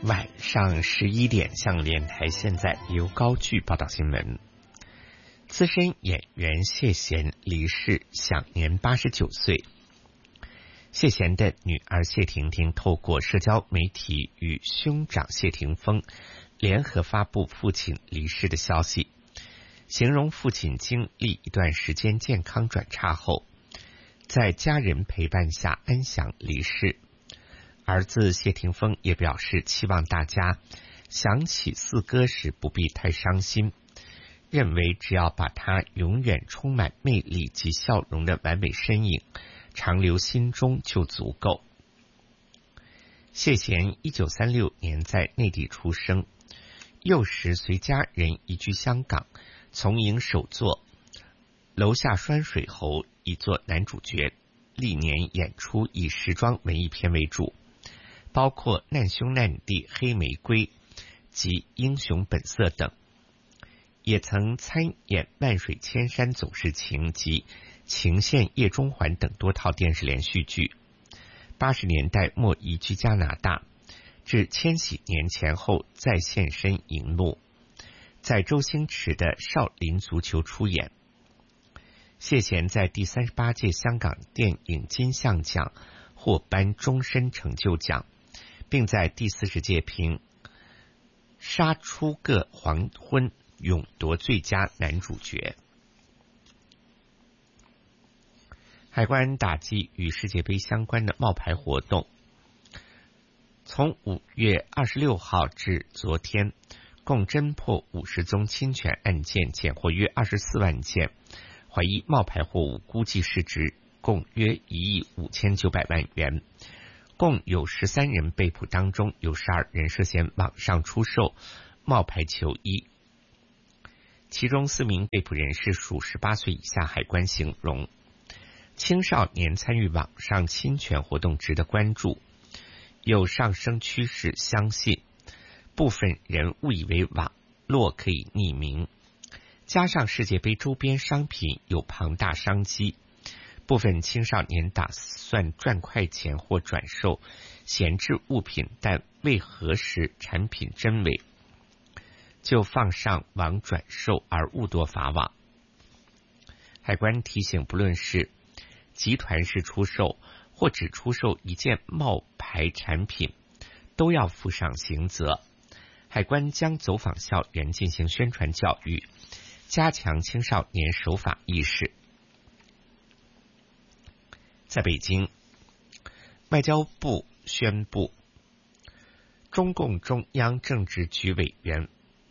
晚上11点，香港电台现在由高炬报道新闻。资深演员谢贤离世，享年89岁。谢贤的女儿谢婷婷透过社交媒体与兄长谢霆锋联合发布父亲离世的消息，形容父亲经历一段时间健康转差后，在家人陪伴下安详离世。儿子谢霆锋也表示，期望大家想起四哥时不必太伤心，认为只要把他永远充满魅力及笑容的完美身影长留心中就足够。谢贤1936年在内地出生，幼时随家人移居香港，从影首作《楼下拴水猴》以作男主角，历年演出以时装文艺片为主，包括《难兄难弟》《黑玫瑰》及《英雄本色》等，也曾参演《万水千山总是情》及《情线夜中环》等多套电视连续剧。80年代末移居加拿大，至千禧年前后再现身荧幕，在周星驰的《少林足球》出演。谢贤在第38届香港电影金像奖获颁终身成就奖，并在第40届凭《杀出个黄昏》勇夺最佳男主角。海关打击与世界杯相关的冒牌活动，从5月26号至昨天，共侦破50宗侵权案件，检获约24万件怀疑冒牌货物，估计市值共约1亿5900万元。共有13人被捕，当中有12人涉嫌网上出售冒牌球衣，其中4名被捕人士属18岁以下。海关形容青少年参与网上侵权活动值得关注，有上升趋势，相信部分人误以为网络可以匿名，加上世界杯周边商品有庞大商机，部分青少年打算赚快钱或转售闲置物品，但未核实产品真伪就放上网转售而误堕法网。海关提醒，不论是集团式出售或只出售一件冒牌产品，都要负上刑责。海关将走访校园进行宣传教育，加强青少年守法意识。在北京，外交部宣布，中共中央政治局委员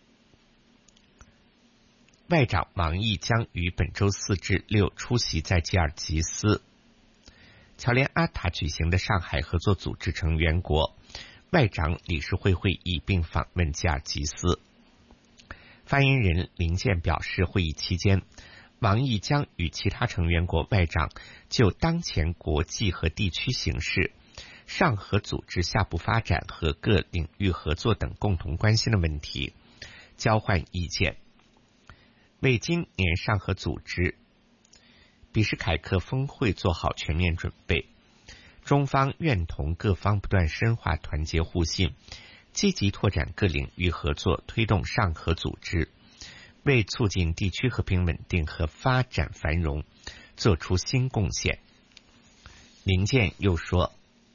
外长王毅将于本周4至6出席在吉尔吉斯乔联阿塔举行的上海合作组织成员国外长理事会会议，并访问吉尔吉斯。发言人林健表示，会议期间，王毅将与其他成员国外长就当前国际和地区形势、上合组织下步发展和各领域合作等共同关心的问题交换意见，为今年上合组织比什凯克峰会做好全面准备。中方愿同各方不断深化团结互信，积极拓展各领域合作，推动上合组织为促进地区和平稳定和发展繁荣做出新贡献。林健又说，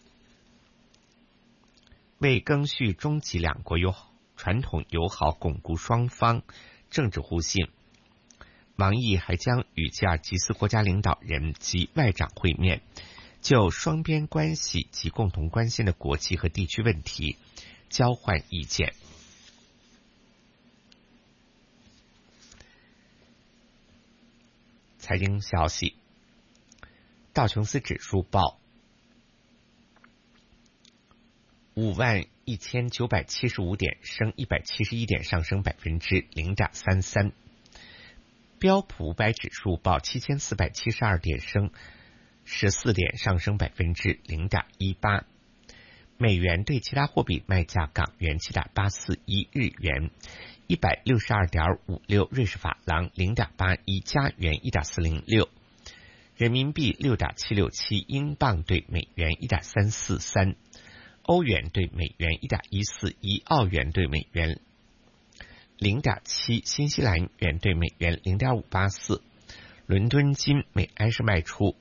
为赓续中吉两国传统友好，巩固双方政治互信，王毅还将与吉尔吉斯国家领导人及外长会面，就双边关系及共同关心的国际和地区问题交换意见。财经消息，道琼斯指数报51975点，升171点，上升0.33%。标普500指数报7472点，升14点，上升0.18%。美元对其他货币卖价：港元7.841，日元162.56，瑞士法郎0.81，加元1.406，人民币6.767，英镑对美元1.343， 欧元对美元 1.141， 澳元对美元 0.7， 新西兰元对美元 0.584。伦敦金每安士卖出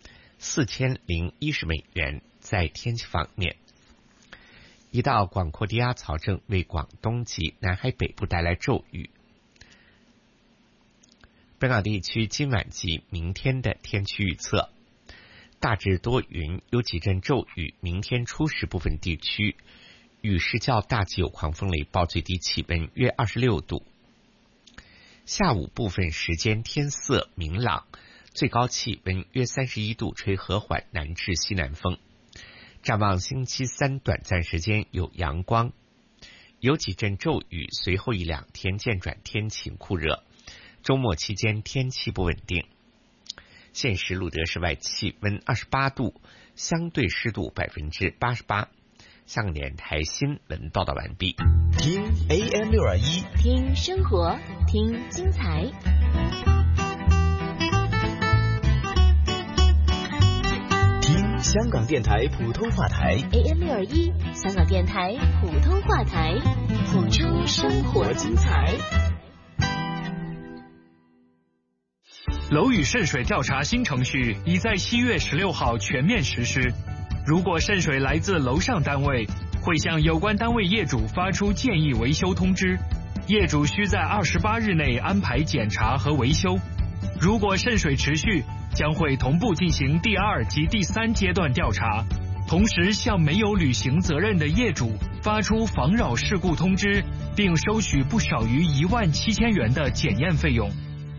4010美元。在天气方面，一道广阔低压槽正为广东及南海北部带来骤雨。本港地区今晚及明天的天气预测：大致多云，有几阵骤雨。明天初时部分地区雨势较大，及有狂风雷暴，最低气温约26度。下午部分时间天色明朗，最高气温约31度，吹和缓南至西南风。展望星期三，短暂时间有阳光，有几阵骤雨，随后一两天渐转天晴酷热。周末期间天气不稳定。现时录得室外气温28度，相对湿度88%。香港电台新闻报道完毕。 听 AM621， 听生活，听精彩。 听香港电台普通话台 AM621， 香港电台普通话台，谱出生活精彩。 楼宇渗水调查新程序已在7月16号全面实施。如果渗水来自楼上单位，会向有关单位业主发出建议维修通知，业主需在28日内安排检查和维修。如果渗水持续，将会同步进行第2及第3阶段调查，同时向没有履行责任的业主发出妨扰事故通知，并收取不少於17000元的檢驗費用。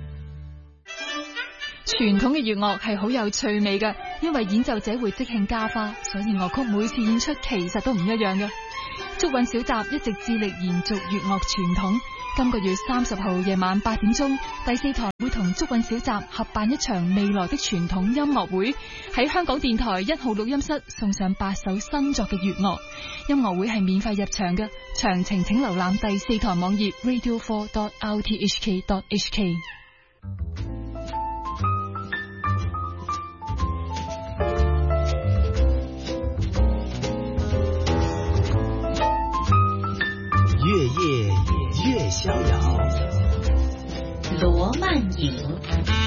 傳統嘅粵樂係好有趣味嘅，因為演奏者會即興加花，所以樂曲每次演出其實都唔一樣嘅。竹韻小集一直致力延續粵樂傳統。今個月30號夜晚8點鐘，第4台會同竹韻小集合辦一場未來的傳統音樂會，喺香港電台1號錄音室送上8首新作嘅粵樂。音樂會係免費入場嘅，詳情請瀏覽第4台網頁 radio4.rthk.hk。 越夜越逍遥， 罗曼影。